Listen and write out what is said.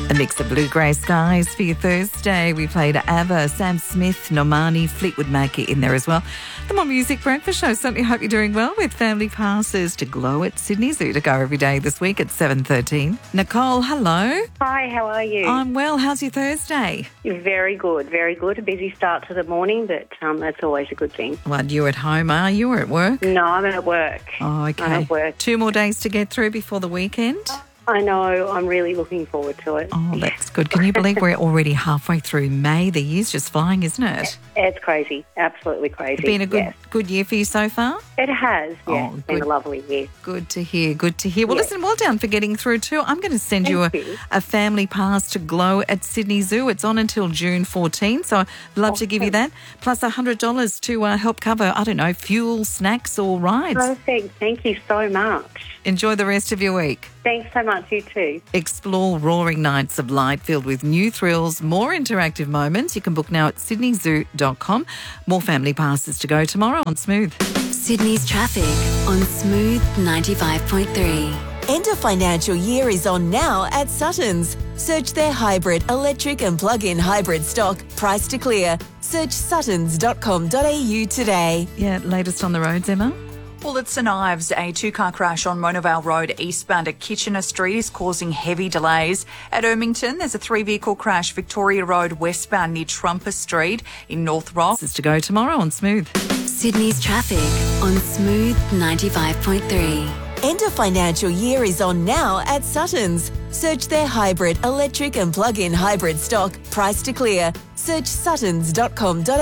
A mix of blue-grey skies for your Thursday. We played ABBA, Sam Smith, Normani, Fleetwood Mac in there as well. The More Music Breakfast Show. Certainly hope you're doing well with family passes to Glow at Sydney Zoo to go every day this week at 7:13. Nicole, hello. Hi, how are you? I'm well. How's your Thursday? Very good, very good. A busy start to the morning, but that's always a good thing. Well, you're at home, are you, or at work? No, I'm at work. Oh, okay. I'm at work. 2 more days to get through before the weekend? I know. I'm really looking forward to it. Oh, that's good. Can you believe we're already halfway through May? The year's just flying, isn't it? It's crazy. Absolutely crazy. It's been a good year for you so far? It has, yeah. Oh, it's been a lovely year. Good to hear, good to hear. Well, listen, well done for getting through too. I'm going to send you a family pass to Glow at Sydney Zoo. It's on until June 14, so I'd love to give you that. Plus $100 to help cover, I don't know, fuel, snacks or rides. Perfect. Thank you so much. Enjoy the rest of your week. Thanks so much, you too. Explore roaring nights of light filled with new thrills, more interactive moments. You can book now at sydneyzoo.com. More family passes to go tomorrow on Smooth. Sydney's traffic on Smooth 95.3. End of financial year is on now at Suttons. Search their hybrid, electric and plug-in hybrid stock. Price to clear. Search suttons.com.au today. Yeah, latest on the roads, Emma? Well, at St Ives, a two-car crash on Monavale Road eastbound at Kitchener Street is causing heavy delays. At Ermington, there's a 3-vehicle crash Victoria Road westbound near Trumper Street in North Rock. This is to go tomorrow on Smooth. Sydney's traffic on Smooth 95.3. End of financial year is on now at Suttons. Search their hybrid, electric and plug-in hybrid stock. Price to clear. Search suttons.com.au.